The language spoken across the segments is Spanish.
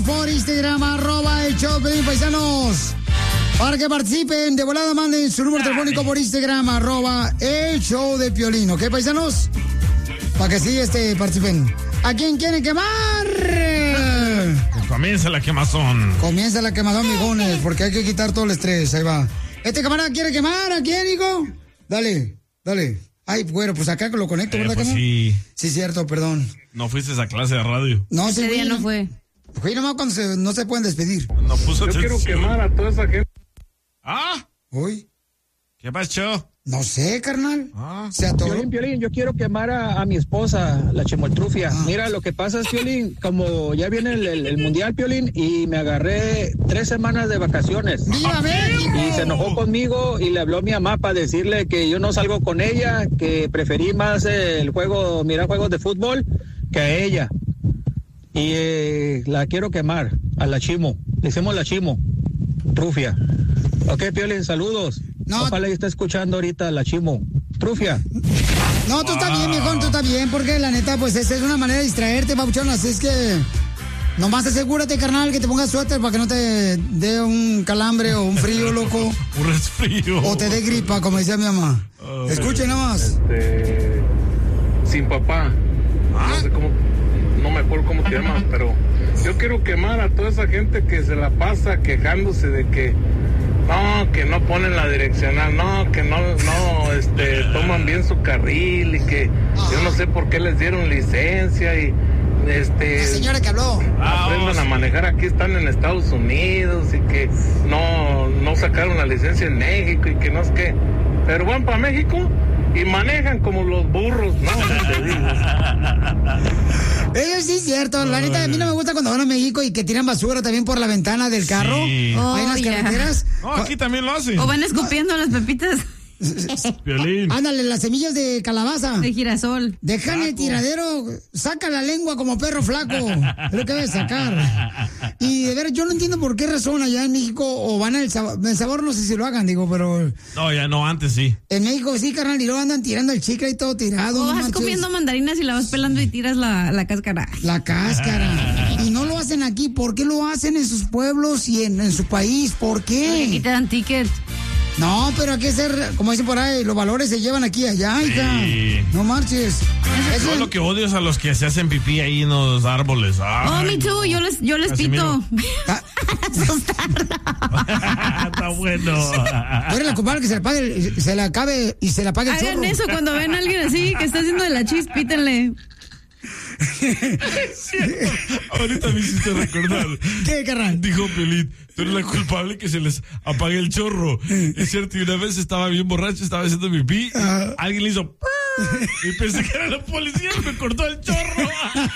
por Instagram, @el show de Piolín, paisanos. Para que participen, de volada manden su número telefónico por Instagram, @el show de Piolín, ¿ok, paisanos? Para que sí, participen. ¿A quién quieren quemar? Pues comienza la quemazón. Comienza la quemazón, mijones, porque hay que quitar todo el estrés, ahí va. ¿Este camarada quiere quemar? ¿A quién, hijo? Dale. Ay, bueno, pues acá lo conecto, ¿verdad, pues carnal? sí. Sí, cierto, perdón. No fuiste a clase de radio. No, ese día no fue. Fui nomás cuando no se pueden despedir. No puso Yo atención. quiero quemar a toda esa gente. ¿Ah? ¿Uy? ¿Qué pasó? No sé, carnal. Se atoró. Piolín, yo quiero quemar a mi esposa, la chimoltrufia. Mira, lo que pasa es, Piolín, como ya viene el Mundial, Piolín, y me agarré 3 semanas de vacaciones. ¡Viva México! Y se enojó conmigo y le habló a mi mamá para decirle que yo no salgo con ella, que preferí más mirar juegos de fútbol que a ella. Y la quiero quemar, a la chimo. Le hicimos la chimo, trufia. Ok, Piolín, saludos. No. Ojalá y está escuchando ahorita la chimo. Trufia. No, tú estás bien, mijón, tú estás bien, porque la neta, pues esa es una manera de distraerte, papuchón, así es que nomás asegúrate, carnal, que te pongas suéter para que no te dé un calambre o un frío, loco. Un resfrío. O te dé gripa, como decía mi mamá. Escuchen nomás. Sin papá. No sé cómo, no me acuerdo cómo te llamas, pero yo quiero quemar a toda esa gente que se la pasa quejándose de que no ponen la direccional, que no toman bien su carril y que yo no sé por qué les dieron licencia y La señora que habló. Aprendan a manejar, aquí están en Estados Unidos y que no sacaron la licencia en México y que no es que, pero van para México y manejan como los burros, ¿no? Eso sí es cierto, la neta, a mí no me gusta cuando van a México y que tiran basura también por la ventana del carro. Sí. Ahí en las carreteras. No, aquí también lo hacen. O van escupiendo las pepitas. Piolín. Ándale, las semillas de calabaza. De girasol. Dejan el tiradero, saca la lengua como perro flaco. Es lo que debe sacar. Y de ver, yo no entiendo por qué razón allá en México o van al sabor. El sabor no sé si lo hagan, digo, pero. No, ya no, antes sí. En México sí, carnal, y luego andan tirando el chicle y todo tirado. O no vas manches. comiendo mandarinas y la vas pelando y tiras la cáscara. La cáscara. Y no lo hacen aquí. ¿Por qué lo hacen en sus pueblos y en su país? ¿Por qué? Aquí te dan tickets. No, pero hay que ser, como dicen por ahí, los valores se llevan aquí y allá, hija. Sí. No marches. Yo Eso lo que odio es a los que se hacen pipí ahí en los árboles. Oh, me too, yo les pito. Está bueno. Tú eres la culpable que se la acabe y se la pague el chorro. Hagan eso cuando ven a alguien así que está haciendo de la chis, pítenle. Ahorita me hiciste recordar. ¿Qué, carnal? Dijo Piolín, tú eres la culpable que se les apague el chorro. Es cierto, y una vez estaba bien borracho, estaba haciendo pipí, alguien le hizo y pensé que era la policía y me cortó el chorro.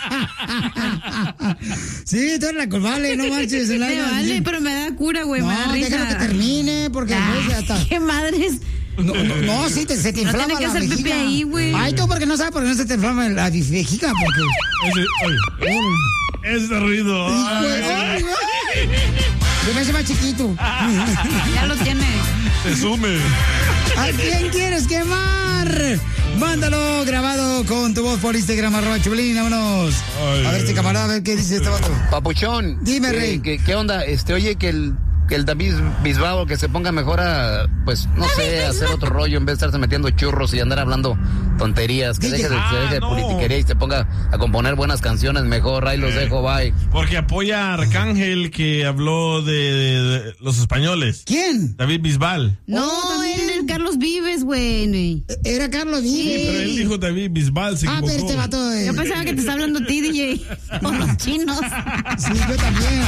Sí, tú eres la culpable, no marches. Me vale, pero me da cura, güey, me da No, risa. déjalo que termine, porque después ya está. ¿Qué madres? No, sí, se te inflama tiene que la hacer pipí vejiga. ahí, güey. Ay, tú porque no sabes por qué no se te inflama la vejiga, porque... Ese ruido. Ay, se me hace más chiquito. Ya lo tiene. Se sume. ¿A quién quieres quemar? Mándalo grabado con tu voz por Instagram, @Chulín, vámonos. A ver este camarada, a ver qué dice este vato. Papuchón. Dime, Rey. ¿Qué onda? Oye, que el David Bisbao que se ponga mejor a, pues, no sé, a hacer otro rollo en vez de estarse metiendo churros y andar hablando tonterías. Que deje de politiquería y se ponga a componer buenas canciones mejor. Ahí los dejo, bye. Porque apoya a Arcángel que habló de los españoles. ¿Quién? David Bisbal. No, era el Carlos Vives, güey. Era Carlos Vives. Sí, pero él dijo David Bisbal, se equivocó. pero este vato... Yo pensaba que te estaba hablando a ti, DJ. Con los chinos. Sí, yo también.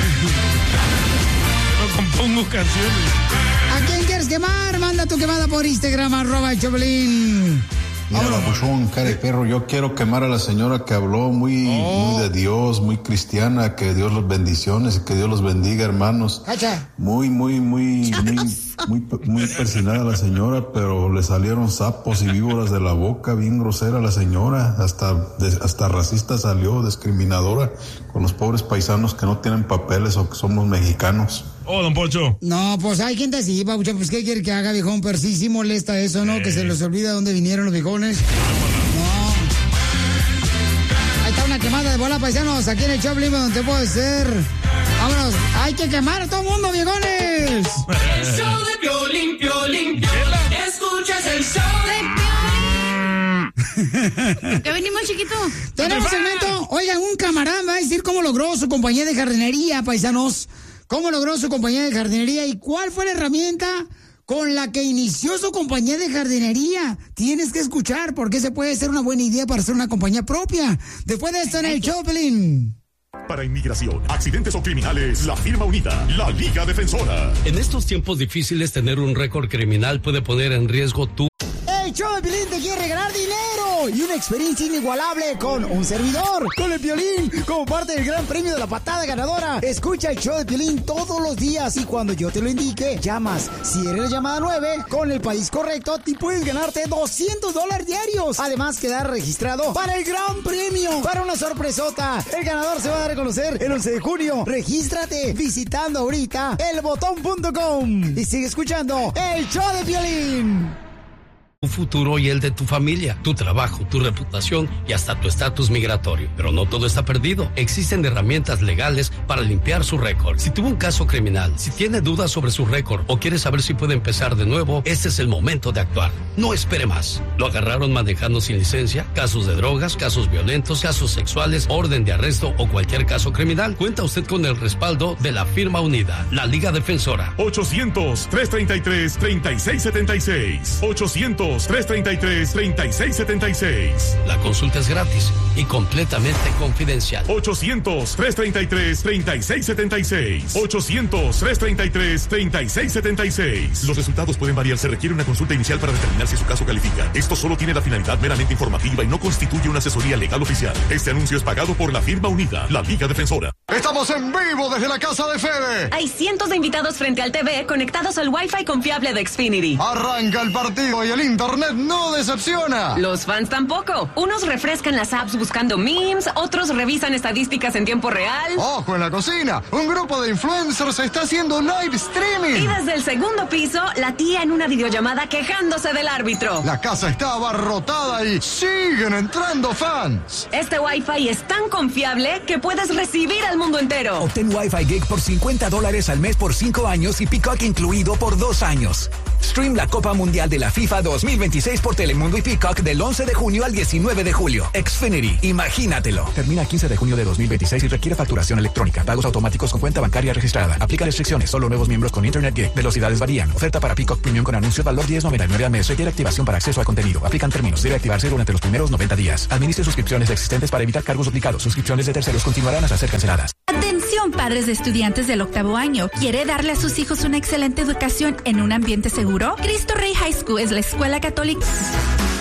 No compongo canciones. ¿A quién quieres quemar? Manda tu quemada por Instagram, @Choplin. Mira, papuchón, cara de perro, yo quiero quemar a la señora que habló muy de Dios, muy cristiana, que Dios los bendiciones, que Dios los bendiga, hermanos. Cacha. Muy persinada la señora, pero le salieron sapos y víboras de la boca, bien grosera la señora, hasta racista salió, discriminadora con los pobres paisanos que no tienen papeles o que somos mexicanos. Oh, don Pocho. No, pues hay gente así, papuchón, pues ¿qué quiere que haga, viejón? Pero sí molesta eso, ¿no? Que se les olvida dónde vinieron los viejones. No. Ahí está una quemada de bola, paisanos, aquí en el Choplin, donde puede ser. Vámonos, hay que quemar a todo el mundo, viejones. El show de Piolín, Piolín, Piolín. Escuchas el show de Piolín. ¿Qué venimos, chiquito? Tenemos segmento. Oigan, un camarada va a decir cómo logró su compañía de jardinería, paisanos. ¿Cómo logró su compañía de jardinería y cuál fue la herramienta con la que inició su compañía de jardinería? Tienes que escuchar porque ese puede ser una buena idea para hacer una compañía propia. Después de esto en el Choplin. Para inmigración, accidentes o criminales, la firma unida, la Liga Defensora. En estos tiempos difíciles, tener un récord criminal puede poner en riesgo tu... El show de Piolín te quiere regalar dinero y una experiencia inigualable con un servidor, con el Piolín, como parte del gran premio de la patada ganadora. Escucha el show de Piolín todos los días y cuando yo te lo indique, llamas. Si eres la llamada 9, con el país correcto, te puedes ganarte $200 diarios. Además, quedar registrado para el gran premio, para una sorpresota. El ganador se va a dar a conocer el 11 de junio. Regístrate visitando ahorita elbotón.com y sigue escuchando el show de Piolín. Tu futuro y el de tu familia, tu trabajo, tu reputación y hasta tu estatus migratorio. Pero no todo está perdido. Existen herramientas legales para limpiar su récord. Si tuvo un caso criminal, si tiene dudas sobre su récord o quiere saber si puede empezar de nuevo, este es el momento de actuar. No espere más. ¿Lo agarraron manejando sin licencia? ¿Casos de drogas, casos violentos, casos sexuales, orden de arresto o cualquier caso criminal? Cuenta usted con el respaldo de la firma unida, la Liga Defensora. 800-333-3676. 800-333-3676. La consulta es gratis y completamente confidencial. 800-333-3676. 800-333-3676. Los resultados pueden variar. Se requiere una consulta inicial para determinar si su caso califica. Esto solo tiene la finalidad meramente informativa y no constituye una asesoría legal oficial. Este anuncio es pagado por la firma unida, la Liga Defensora. Estamos en vivo desde la casa de Fede. Hay cientos de invitados frente al TV conectados al Wi-Fi confiable de Xfinity. Arranca el partido y el internet no decepciona. Los fans tampoco. Unos refrescan las apps buscando memes, otros revisan estadísticas en tiempo real. ¡Ojo en la cocina! Un grupo de influencers está haciendo live streaming. Y desde el segundo piso, la tía en una videollamada quejándose del árbitro. La casa está abarrotada y siguen entrando fans. Este Wi-Fi es tan confiable que puedes recibir al mundo entero. Obtén Wi-Fi Gig por $50 al mes por 5 años y Peacock incluido por 2 años. Stream la Copa Mundial de la FIFA 2026 por Telemundo y Peacock del 11 de junio al 19 de julio. Xfinity, imagínatelo. Termina el 15 de junio de 2026 y requiere facturación electrónica. Pagos automáticos con cuenta bancaria registrada. Aplica restricciones. Solo nuevos miembros con Internet Gig. Velocidades varían. Oferta para Peacock Premium con anuncio valor $10.99 al mes. Requiere activación para acceso a contenido. Aplican términos. Debe activarse durante los primeros 90 días. Administre suscripciones existentes para evitar cargos duplicados. Suscripciones de terceros continuarán hasta ser canceladas. Atención, padres de estudiantes del 8º año. ¿Quiere darle a sus hijos una excelente educación en un ambiente seguro? Cristo Rey High School es la escuela católica